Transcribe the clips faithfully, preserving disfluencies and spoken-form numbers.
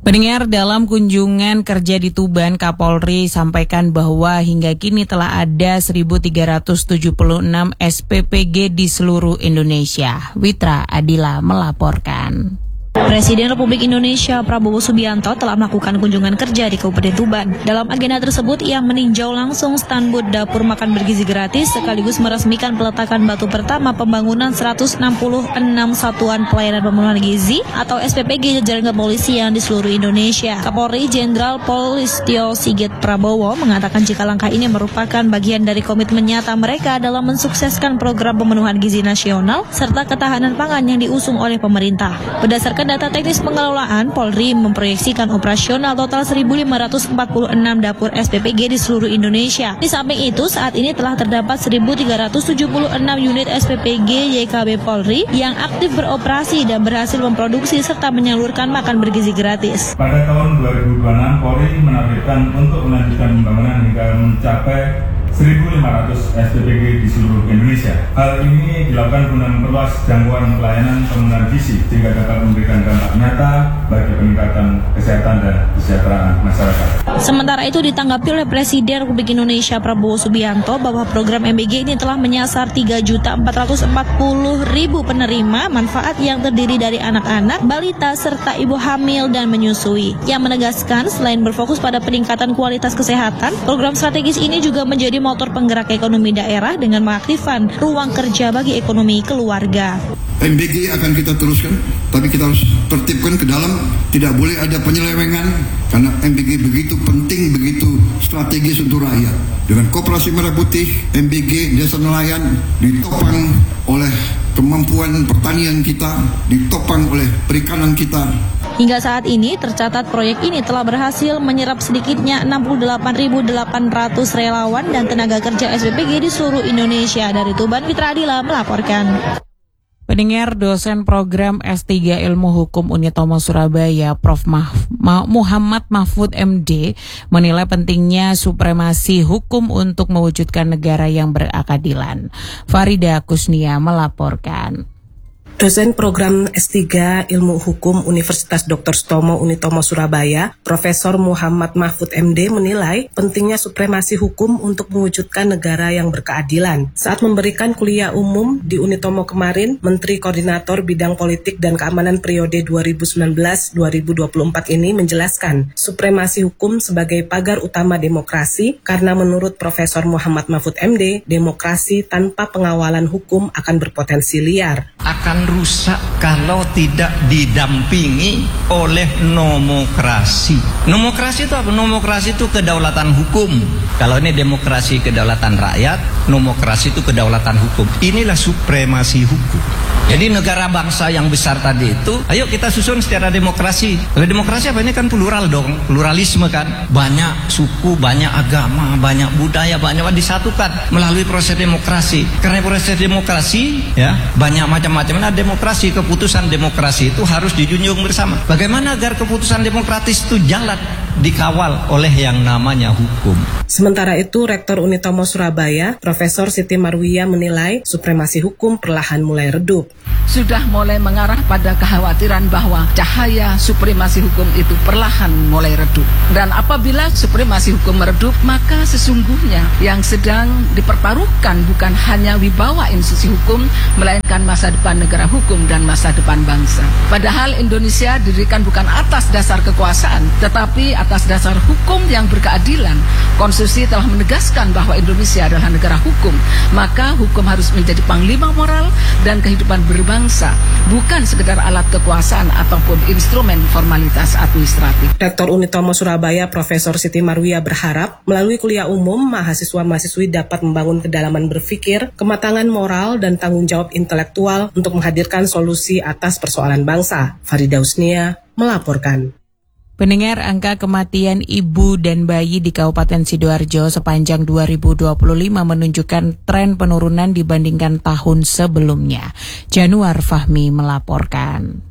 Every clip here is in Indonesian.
Pendengar, dalam kunjungan kerja di Tuban, Kapolri sampaikan bahwa hingga kini telah ada seribu tiga ratus tujuh puluh enam S P P G di seluruh Indonesia. Witra Adila melaporkan. Presiden Republik Indonesia Prabowo Subianto telah melakukan kunjungan kerja di Kabupaten Tuban. Dalam agenda tersebut, ia meninjau langsung stand booth dapur makan bergizi gratis sekaligus meresmikan peletakan batu pertama pembangunan seratus enam puluh enam satuan pelayanan pemenuhan gizi atau S P P G jajaran kepolisian di seluruh Indonesia. Kapolri Jenderal Polistio Sigit Prabowo mengatakan jika langkah ini merupakan bagian dari komitmen nyata mereka dalam mensukseskan program pemenuhan gizi nasional serta ketahanan pangan yang diusung oleh pemerintah. Berdasarkan data teknis pengelolaan, Polri memproyeksikan operasional total seribu lima ratus empat puluh enam dapur S P P G di seluruh Indonesia. Di samping itu, saat ini telah terdapat seribu tiga ratus tujuh puluh enam unit S P P G Y K B Polri yang aktif beroperasi dan berhasil memproduksi serta menyalurkan makan bergizi gratis. Pada tahun dua ribu dua puluh enam, Polri menargetkan untuk melanjutkan pembangunan hingga mencapai seribu lima ratus S P P G di seluruh Indonesia. Hal ini dilakukan guna memperluas jangkauan pelayanan pemenuhan gizi sehingga dapat memberikan dampak nyata bagi peningkatan kesehatan dan kesejahteraan masyarakat. Sementara itu ditanggapi oleh Presiden Republik Indonesia Prabowo Subianto bahwa program M B G ini telah menyasar tiga juta empat ratus empat puluh ribu penerima manfaat yang terdiri dari anak-anak, balita, serta ibu hamil dan menyusui. Yang menegaskan selain berfokus pada peningkatan kualitas kesehatan, program strategis ini juga menjadi motor penggerak ekonomi daerah dengan mengaktifkan ruang kerja bagi ekonomi keluarga. M B G akan kita teruskan, tapi kita harus tertibkan ke dalam, tidak boleh ada penyelewengan, karena M B G begitu penting, begitu strategis untuk rakyat. Dengan Koperasi Merah Putih, M B G Desa Nelayan ditopang oleh kemampuan pertanian kita, ditopang oleh perikanan kita. Hingga saat ini tercatat proyek ini telah berhasil menyerap sedikitnya enam puluh delapan ribu delapan ratus relawan dan tenaga kerja S P P G di seluruh Indonesia. Dari Tuban, Witra Adila melaporkan. Pendengar, dosen program S tiga Ilmu Hukum Unitomo Surabaya, Profesor Mah- Muhammad Mahfud M D menilai pentingnya supremasi hukum untuk mewujudkan negara yang berkeadilan. Farida Kusnia melaporkan. Dosen program S tiga Ilmu Hukum Universitas Doktor Sutomo Unitomo Surabaya, Profesor Muhammad Mahfud M D menilai pentingnya supremasi hukum untuk mewujudkan negara yang berkeadilan. Saat memberikan kuliah umum di Unitomo kemarin, Menteri Koordinator Bidang Politik dan Keamanan periode dua ribu sembilan belas sampai dua ribu dua puluh empat ini menjelaskan supremasi hukum sebagai pagar utama demokrasi karena menurut Profesor Muhammad Mahfud M D, demokrasi tanpa pengawalan hukum akan berpotensi liar. Akan rusak kalau tidak didampingi oleh nomokrasi. Nomokrasi itu apa? Nomokrasi itu kedaulatan hukum. Kalau ini demokrasi kedaulatan rakyat, nomokrasi itu kedaulatan hukum. Inilah supremasi hukum. Jadi negara bangsa yang besar tadi itu, ayo kita susun secara demokrasi. Kalau demokrasi apa? Ini kan plural dong, pluralisme kan. Banyak suku, banyak agama, banyak budaya, banyak disatukan melalui proses demokrasi. Karena proses demokrasi, ya banyak macam-macam. Nah, demokrasi, keputusan demokrasi itu harus dijunjung bersama. Bagaimana agar keputusan demokratis itu jalan, dikawal oleh yang namanya hukum. Sementara itu, Rektor Unitomo Surabaya, Profesor Siti Marwiyah menilai supremasi hukum perlahan mulai redup. Sudah mulai mengarah pada kekhawatiran bahwa cahaya supremasi hukum itu perlahan mulai redup. Dan apabila supremasi hukum meredup, maka sesungguhnya yang sedang dipertaruhkan bukan hanya wibawa institusi hukum, melainkan masa depan negara hukum dan masa depan bangsa. Padahal Indonesia didirikan bukan atas dasar kekuasaan, tetapi atas dasar hukum yang berkeadilan. Konstitusi telah menegaskan bahwa Indonesia adalah negara hukum, maka hukum harus menjadi panglima moral dan kehidupan berbangsa, bukan sekedar alat kekuasaan ataupun instrumen formalitas administratif. Rektor Unitomo Surabaya, Profesor Siti Marwiyah berharap melalui kuliah umum, mahasiswa-mahasiswi dapat membangun kedalaman berpikir, kematangan moral, dan tanggung jawab intelektual untuk menghadirkan solusi atas persoalan bangsa. Farida Usnia melaporkan. Pendengar, angka kematian ibu dan bayi di Kabupaten Sidoarjo sepanjang dua ribu dua puluh lima menunjukkan tren penurunan dibandingkan tahun sebelumnya. Januar Fahmi melaporkan.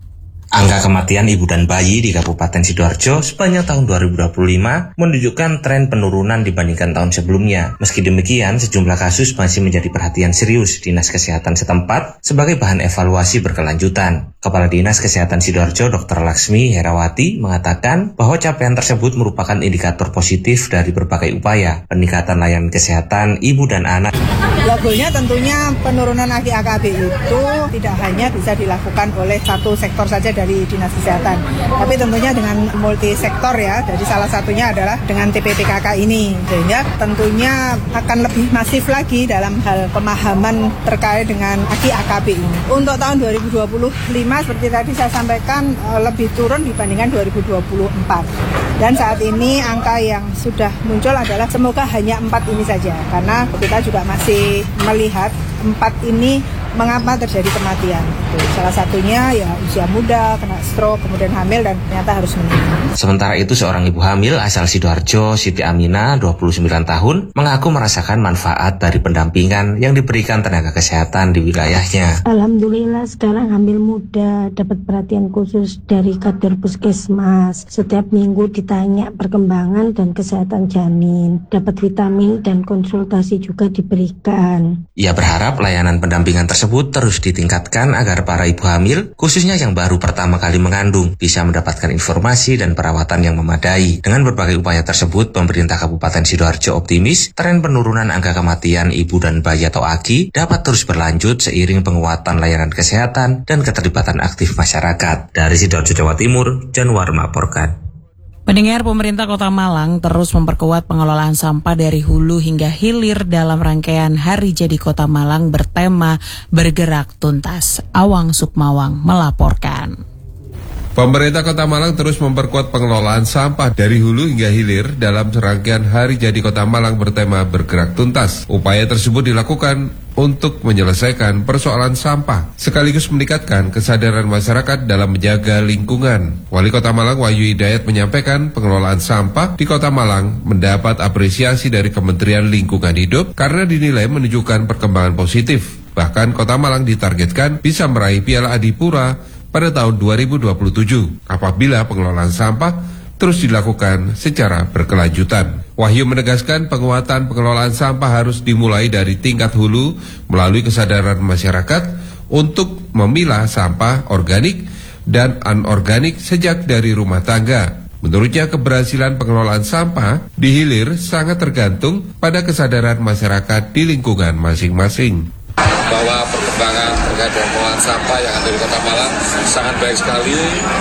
Angka kematian ibu dan bayi di Kabupaten Sidoarjo sepanjang tahun dua ribu dua puluh lima menunjukkan tren penurunan dibandingkan tahun sebelumnya. Meski demikian, sejumlah kasus masih menjadi perhatian serius Dinas Kesehatan setempat sebagai bahan evaluasi berkelanjutan. Kepala Dinas Kesehatan Sidoarjo, Dokter Laksmi Herawati, mengatakan bahwa capaian tersebut merupakan indikator positif dari berbagai upaya peningkatan layanan kesehatan ibu dan anak. Goalnya tentunya penurunan A K K B itu tidak hanya bisa dilakukan oleh satu sektor saja dari Dinas Kesehatan, tapi tentunya dengan multi sektor ya. Jadi salah satunya adalah dengan T P P K K ini, sehingga tentunya akan lebih masif lagi dalam hal pemahaman terkait dengan A K K B ini. Untuk tahun dua ribu dua puluh lima seperti tadi saya sampaikan lebih turun dibandingkan dua ribu dua puluh empat. Dan saat ini angka yang sudah muncul adalah semoga hanya empat ini saja, karena kita juga masih melihat empat ini mengapa terjadi kematian. Itu salah satunya ya usia muda, kena stroke, kemudian hamil dan ternyata harus meninggal. Sementara itu seorang ibu hamil asal Sidoarjo, Siti Aminah, dua puluh sembilan tahun, mengaku merasakan manfaat dari pendampingan yang diberikan tenaga kesehatan di wilayahnya. Alhamdulillah sekarang hamil muda, dapat perhatian khusus dari kader puskesmas. Setiap minggu ditanya perkembangan dan kesehatan janin, dapat vitamin dan konsultasi juga diberikan. Ia berharap layanan pendampingan tersebut terus ditingkatkan agar para ibu hamil, khususnya yang baru pertama kali mengandung, bisa mendapatkan informasi dan perawatan yang memadai. Dengan berbagai upaya tersebut, pemerintah Kabupaten Sidoarjo optimis tren penurunan angka kematian ibu dan bayi atau A K I dapat terus berlanjut seiring penguatan layanan kesehatan dan keterlibatan aktif masyarakat. Dari Sidoarjo, Jawa Timur, Januar melaporkan. Pendengar, pemerintah Kota Malang terus memperkuat pengelolaan sampah dari hulu hingga hilir dalam rangkaian Hari Jadi Kota Malang bertema Bergerak Tuntas. Awang Sukmawang melaporkan. Pemerintah Kota Malang terus memperkuat pengelolaan sampah dari hulu hingga hilir dalam serangkaian Hari Jadi Kota Malang bertema Bergerak Tuntas. Upaya tersebut dilakukan untuk menyelesaikan persoalan sampah, sekaligus meningkatkan kesadaran masyarakat dalam menjaga lingkungan. Wali Kota Malang Wahyu Hidayat menyampaikan pengelolaan sampah di Kota Malang mendapat apresiasi dari Kementerian Lingkungan Hidup karena dinilai menunjukkan perkembangan positif. Bahkan Kota Malang ditargetkan bisa meraih Piala Adipura pada tahun dua ribu dua puluh tujuh apabila pengelolaan sampah terus dilakukan secara berkelanjutan. Wahyu menegaskan penguatan pengelolaan sampah harus dimulai dari tingkat hulu melalui kesadaran masyarakat untuk memilah sampah organik dan anorganik sejak dari rumah tangga. Menurutnya keberhasilan pengelolaan sampah di hilir sangat tergantung pada kesadaran masyarakat di lingkungan masing-masing. Bahwa perkembangan terkait dengan pengelolaan sampah yang ada di Kota Malang sangat baik sekali,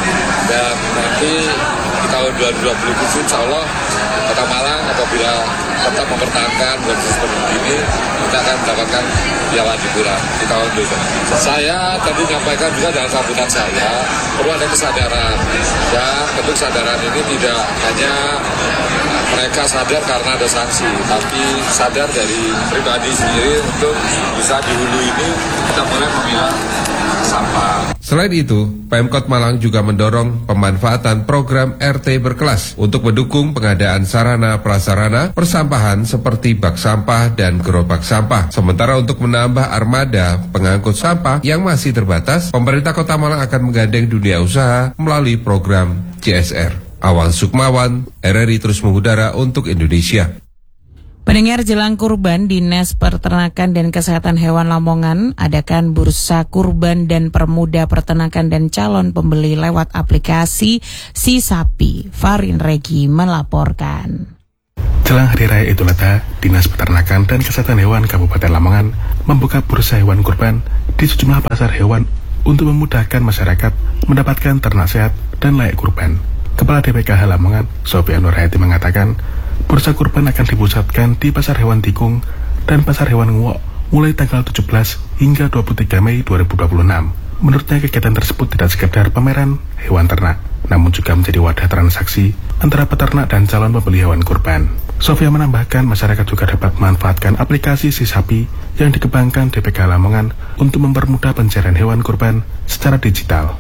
dan nanti di tahun dua ribu dua puluh tujuh insya Allah Kota Malang apabila tetap mempertahankan kondisi seperti ini, kita akan mendapatkan Piala Adipura di tahun dua ribu dua puluh. Saya tadi menyampaikan juga dalam sambutan saya perlu ada kesadaran, dan tentu kesadaran ini tidak hanya mereka sadar karena ada sanksi, tapi sadar dari pribadi sendiri untuk bisa di hulu ini kita boleh memilah sampah. Selain itu, Pemkot Malang juga mendorong pemanfaatan program R T berkelas untuk mendukung pengadaan sarana prasarana persampahan seperti bak sampah dan gerobak sampah. Sementara untuk menambah armada pengangkut sampah yang masih terbatas, pemerintah Kota Malang akan menggandeng dunia usaha melalui program C S R. Awang Sukmawan, R R I terus mengudara untuk Indonesia. Pendengar, jelang kurban, Dinas Peternakan dan Kesehatan Hewan Lamongan adakan bursa kurban dan permuda peternakan dan calon pembeli lewat aplikasi Si Sapi. Farin Regi melaporkan. Jelang Hari Raya Idul Adha, Dinas Peternakan dan Kesehatan Hewan Kabupaten Lamongan membuka bursa hewan kurban di sejumlah pasar hewan untuk memudahkan masyarakat mendapatkan ternak sehat dan layak kurban. Kepala D P K H Lamongan, Sofian Nurhayati mengatakan, bursa kurban akan dipusatkan di Pasar Hewan Tikung dan Pasar Hewan Nguok mulai tanggal tujuh belas hingga dua puluh tiga Mei dua ribu dua puluh enam. Menurutnya kegiatan tersebut tidak sekedar pameran hewan ternak, namun juga menjadi wadah transaksi antara peternak dan calon pembeli hewan kurban. Sofia menambahkan masyarakat juga dapat memanfaatkan aplikasi Si Sapi yang dikembangkan D P K Lamongan untuk mempermudah pencarian hewan kurban secara digital.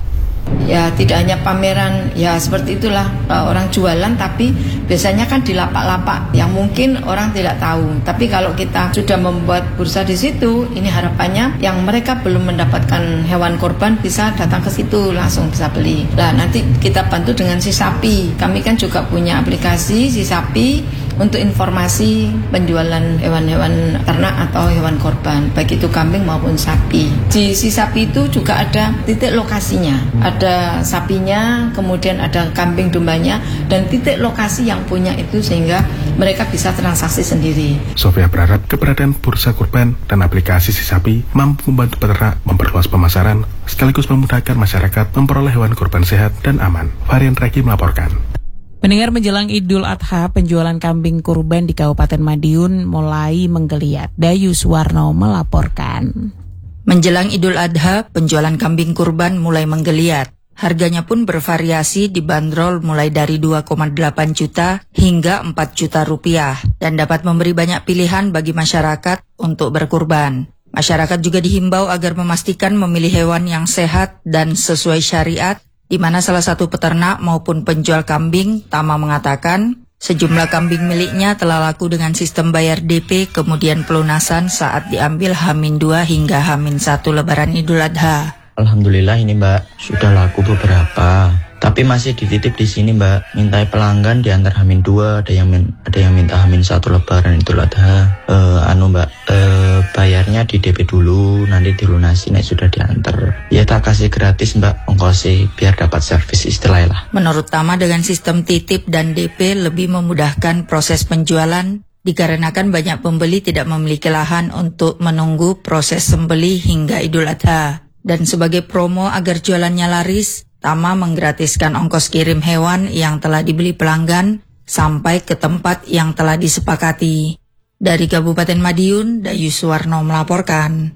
Ya tidak hanya pameran, ya seperti itulah orang jualan, tapi biasanya kan di lapak-lapak yang mungkin orang tidak tahu. Tapi kalau kita sudah membuat bursa di situ, ini harapannya yang mereka belum mendapatkan hewan korban bisa datang ke situ langsung bisa beli. Nah nanti kita bantu dengan si sapi. Kami kan juga punya aplikasi si sapi untuk informasi penjualan hewan-hewan ternak atau hewan korban, baik itu kambing maupun sapi. Di si sapi itu juga ada titik lokasinya, ada sapinya, kemudian ada kambing dombanya, dan titik lokasi yang punya itu sehingga mereka bisa transaksi sendiri. Sofia berharap keberadaan bursa kurban dan aplikasi si sapi mampu membantu peternak memperluas pemasaran sekaligus memudahkan masyarakat memperoleh hewan kurban sehat dan aman. Varian Reki melaporkan. Pendengar, menjelang Idul Adha, penjualan kambing kurban di Kabupaten Madiun mulai menggeliat. Dayu Suwarno melaporkan. Menjelang Idul Adha, penjualan kambing kurban mulai menggeliat. Harganya pun bervariasi, dibanderol mulai dari dua koma delapan juta hingga empat juta rupiah dan dapat memberi banyak pilihan bagi masyarakat untuk berkurban. Masyarakat juga dihimbau agar memastikan memilih hewan yang sehat dan sesuai syariat, di mana salah satu peternak maupun penjual kambing, Tama, mengatakan sejumlah kambing miliknya telah laku dengan sistem bayar D P kemudian pelunasan saat diambil H minus dua hingga H minus satu Lebaran Idul Adha. Alhamdulillah ini Mbak, sudah laku beberapa. Tapi masih dititip di sini Mbak, minta pelanggan diantar H minus dua, ada yang min, ada yang minta H minus satu Lebaran Idul Adha. Eh, anu Mbak, eh, bayarnya di D P dulu, nanti dilunasi nek sudah diantar. Ya tak kasih gratis Mbak, ongkosnya biar dapat servis istilahnya lah. Menurut Tama, dengan sistem titip dan D P lebih memudahkan proses penjualan dikarenakan banyak pembeli tidak memiliki lahan untuk menunggu proses sembelih hingga Idul Adha. Dan sebagai promo agar jualannya laris, Tama menggratiskan ongkos kirim hewan yang telah dibeli pelanggan sampai ke tempat yang telah disepakati. Dari Kabupaten Madiun, Dayu Suwarno melaporkan.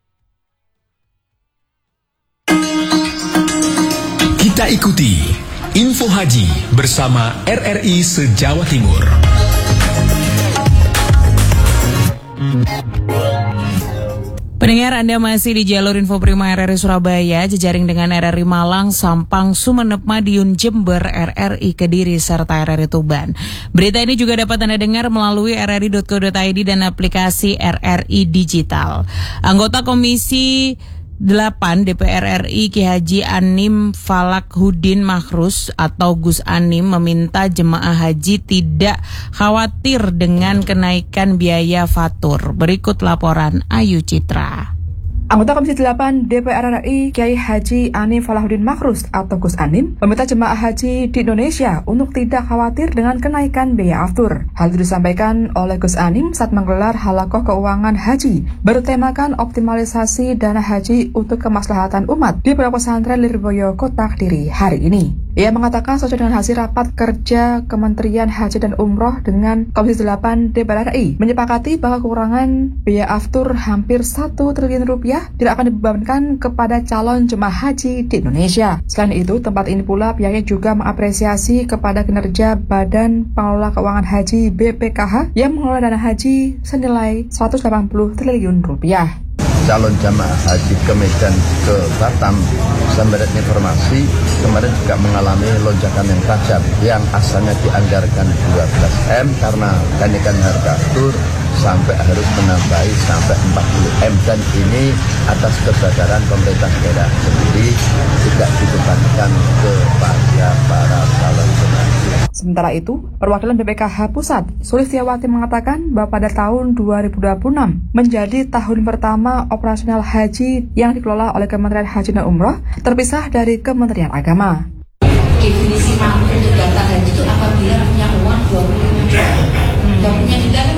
Kita ikuti Info Haji bersama R R I se-Jawa Timur. Pendengar, Anda masih di jalur Info Prima R R I Surabaya, jejaring dengan R R I Malang, Sampang, Sumeneb, Madiun, Jember, R R I Kediri, serta R R I Tuban. Berita ini juga dapat Anda dengar melalui r r i dot co dot i d dan aplikasi R R I Digital. Anggota Komisi delapan D P R R I Ki Haji Anim Falakhudin Makhrus atau Gus Anim meminta jemaah haji tidak khawatir dengan kenaikan biaya fatur. Berikut laporan Ayu Citra. Anggota Komisi delapan D P R R I Kiai Haji Anim Falakhudin Makhrus atau Gus Anim meminta jemaah haji di Indonesia untuk tidak khawatir dengan kenaikan biaya aftur. Hal itu disampaikan oleh Gus Anim saat menggelar Halakoh Keuangan Haji bertemakan optimalisasi dana haji untuk kemaslahatan umat di Pondok Pesantren Lirboyo, Kota Kediri hari ini. Ia mengatakan sesuai dengan hasil rapat kerja Kementerian Haji dan Umroh dengan Komisi delapan D P R R I menyepakati bahwa kekurangan biaya aftur hampir satu triliun rupiah tidak akan dibebankan kepada calon jemaah haji di Indonesia. Selain itu, tempat ini pula pihaknya juga mengapresiasi kepada kinerja Badan Pengelola Keuangan Haji B P K H yang mengelola dana haji senilai seratus delapan puluh triliun rupiah. Calon jamaah haji ke Medan, ke Batam, saya mendapat informasi kemarin juga mengalami lonjakan yang tajam yang asalnya dianggarkan dua belas M karena kenaikan harga tur sampai harus menambahi sampai empat puluh M, dan ini atas kesadaran pemerintah daerah sendiri tidak dibebankan kepada para calon jemaah. Sementara itu, perwakilan B P K H Pusat, Sulistiawati, mengatakan bahwa pada tahun dua ribu dua puluh enam menjadi tahun pertama operasional haji yang dikelola oleh Kementerian Haji dan Umroh terpisah dari Kementerian Agama. Definisi mampu data haji itu apabila punya uang dua puluh lima juta, dan punya negara